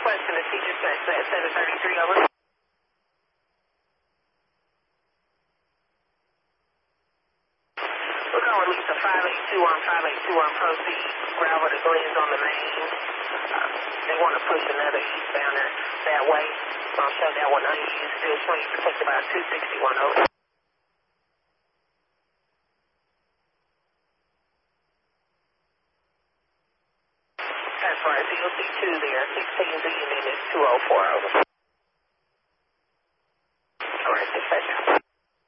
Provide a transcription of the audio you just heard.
requesting the teacher sex at 733 over. We're going to release a 5821, proceed. Gravel to Glenn's on the main. They want to push another eastbounder that way. I'll show that one unused. Still swing protected by 261 over. That's right, so you'll see two there. 16 Z and then it's 204 over.